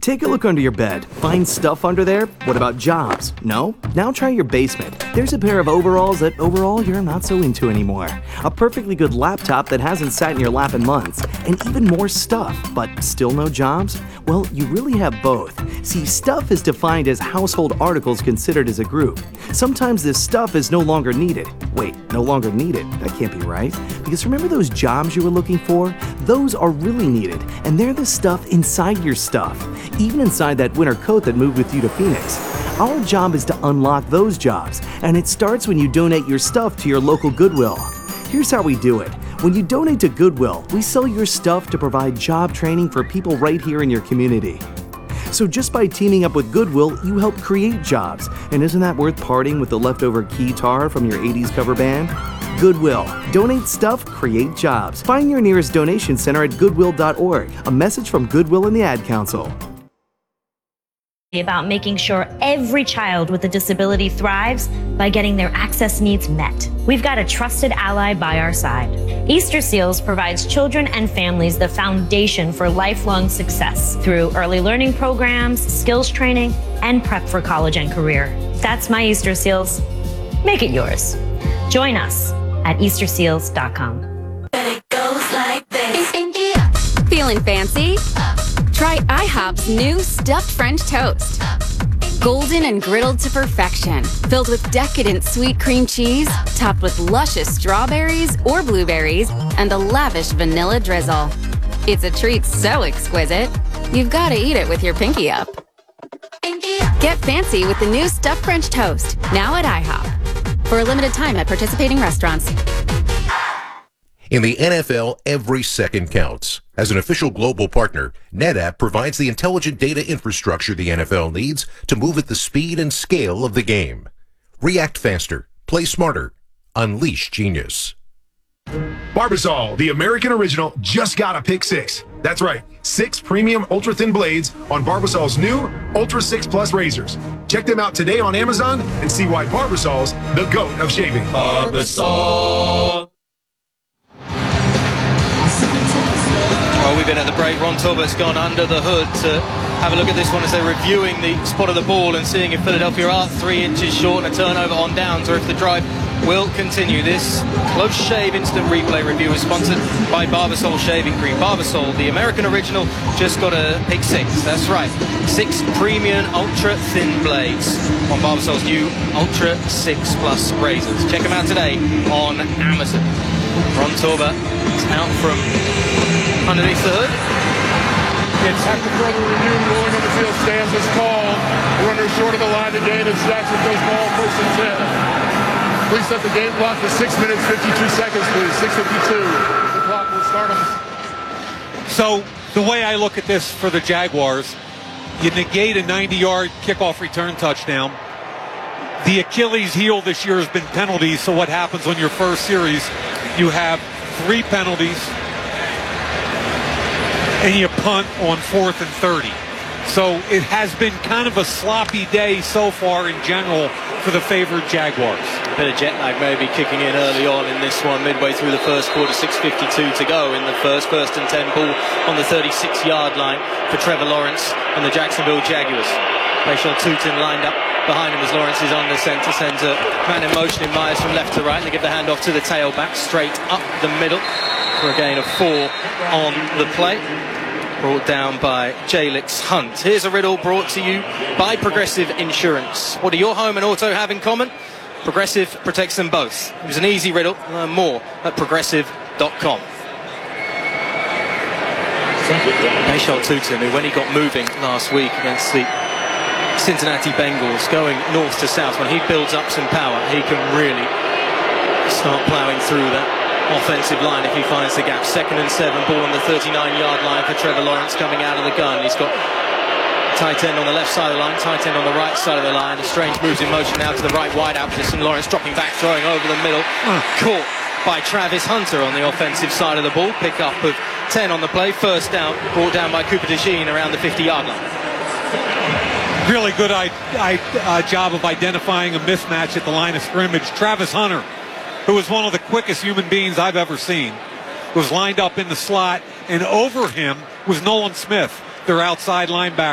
Take a look under your bed. Find stuff under there? What about jobs? No? Now try your basement. There's a pair of overalls that overall you're not so into anymore. A perfectly good laptop that hasn't sat in your lap in months. And even more stuff, but still no jobs? Well, you really have both. See, stuff is defined as household articles considered as a group. Sometimes this stuff is no longer needed. Wait, no longer needed? That can't be right. Because remember those jobs you were looking for? Those are really needed, and they're the stuff inside your stuff. Even inside that winter coat that moved with you to Phoenix. Our job is to unlock those jobs, and it starts when you donate your stuff to your local Goodwill. Here's how we do it. When you donate to Goodwill, we sell your stuff to provide job training for people right here in your community. So just by teaming up with Goodwill, you help create jobs. And isn't that worth parting with the leftover guitar from your 80s cover band? Goodwill. Donate stuff, create jobs. Find your nearest donation center at goodwill.org. A message from Goodwill and the Ad Council. About making sure every child with a disability thrives by getting their access needs met. We've got a trusted ally by our side. Easter Seals provides children and families the foundation for lifelong success through early learning programs, skills training, and prep for college and career. That's my Easter Seals. Make it yours. Join us at easterseals.com. It goes like this. Feeling fancy? Try IHOP's new stuffed French toast. Golden and griddled to perfection, filled with decadent sweet cream cheese, topped with luscious strawberries or blueberries, and a lavish vanilla drizzle. It's a treat so exquisite, you've got to eat it with your pinky up. Get fancy with the new stuffed French toast, now at IHOP. For a limited time at participating restaurants. In the NFL, every second counts. As an official global partner, NetApp provides the intelligent data infrastructure the NFL needs to move at the speed and scale of the game. React faster, play smarter, unleash genius. Barbasol, the American original, just got a pick 6. That's right, 6 premium ultra-thin blades on Barbasol's new Ultra 6 Plus razors. Check them out today on Amazon and see why Barbasol's the GOAT of shaving. Barbasol. Well, we've been at the break. Ron Torbert's gone under the hood to have a look at this one as they're reviewing the spot of the ball and seeing if Philadelphia are 3 inches short and a turnover on downs, or if the drive will continue. This close shave instant replay review is sponsored by Barbasol Shaving Cream. Barbasol, the American original, just got a pick 6. That's right, 6 premium ultra thin blades on Barbasol's new Ultra 6 Plus razors. Check them out today on Amazon. Ron Torbert is out from underneath the hood. It's after further review, rolling on the field stands is called. Runner short of the line again as Jackson goes ball first and 10. Please set the game clock for 6 minutes, 52 seconds, please. 6:52. The clock will start on. So the way I look at this for the Jaguars, you negate a 90-yard kickoff return touchdown. The Achilles heel this year has been penalties, so what happens on your first series? You have 3 penalties, and you punt on 4th and 30. So it has been kind of a sloppy day so far in general for the favored Jaguars. A bit of jet lag maybe kicking in early on in this one, midway through the first quarter, 6:52 to go in the first and 10 ball on the 36-yard line for Trevor Lawrence and the Jacksonville Jaguars. Rayshon Tutin lined up behind him as Lawrence is under center, sends a man in motion in Myers from left to right, and they give the handoff to the tailback straight up the middle for a gain of 4 on the play. Brought down by Jalix Hunt. Here's a riddle brought to you by Progressive Insurance. What do your home and auto have in common? Progressive protects them both. It was an easy riddle. Learn more at progressive.com. Rayshon Tutin, who when he got moving last week against the Cincinnati Bengals, going north to south, when he builds up some power, he can really start ploughing through that offensive line if he finds the gap. 2nd and 7, ball on the 39-yard line for Trevor Lawrence coming out of the gun. He's got tight end on the left side of the line, tight end on the right side of the line. A strange moves in motion now to the right wide out position. Lawrence dropping back, throwing over the middle. Caught by Travis Hunter on the offensive side of the ball. Pick up of 10 on the play. First down, brought down by Cooper DeJean around the 50-yard line. Really good job of identifying a mismatch at the line of scrimmage. Travis Hunter, who was one of the quickest human beings I've ever seen, was lined up in the slot, and over him was Nolan Smith, their outside linebacker.